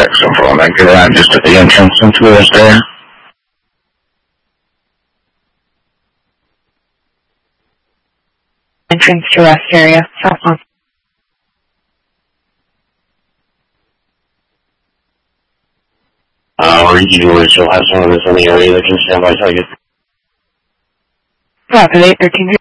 saxophone. I get around just at the entrance into this there. Entrance to rest area, southbound. Usually she'll have someone that's in the area that can stand by till you. Rapid 813.